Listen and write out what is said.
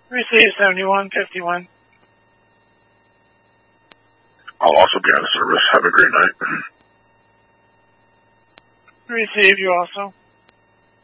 Receive 7151. I'll also be out of service. Have a great night. Receive you also.